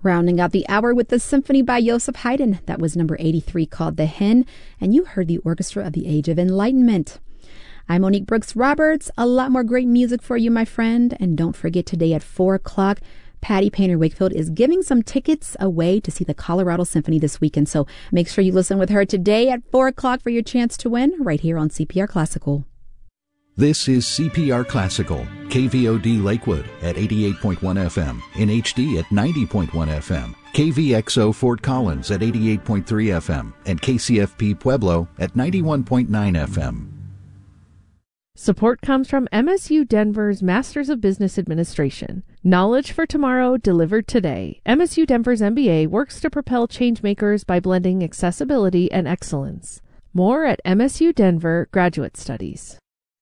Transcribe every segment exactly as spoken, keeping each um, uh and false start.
Rounding out the hour with the symphony by Joseph Haydn. That was number eighty-three, called The Hen, and you heard the Orchestra of the Age of Enlightenment. I'm Monique Brooks Roberts. A lot more great music for you, my friend. And don't forget, today at four o'clock, Patty Painter Wakefield is giving some tickets away to see the Colorado Symphony this weekend. So make sure you listen with her today at four o'clock for your chance to win right here on C P R Classical. This is C P R Classical, K V O D Lakewood at eighty-eight point one F M, in H D at ninety point one F M, K V X O Fort Collins at eighty-eight point three F M, and K C F P Pueblo at ninety-one point nine F M. Support comes from M S U Denver's Masters of Business Administration. Knowledge for tomorrow, delivered today. M S U Denver's M B A works to propel changemakers by blending accessibility and excellence. More at M S U Denver Graduate Studies.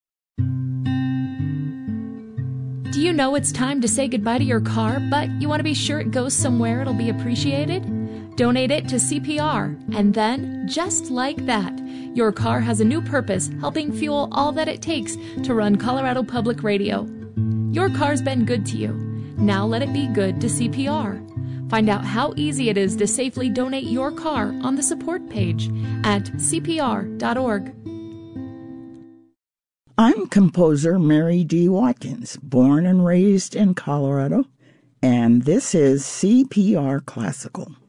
Do you know it's time to say goodbye to your car, but you want to be sure it goes somewhere it'll be appreciated? Donate it to C P R, and then, just like that, your car has a new purpose, helping fuel all that it takes to run Colorado Public Radio. Your car's been good to you. Now let it be good to C P R. Find out how easy it is to safely donate your car on the support page at C P R dot org. I'm composer Mary D. Watkins, born and raised in Colorado, and this is C P R Classical.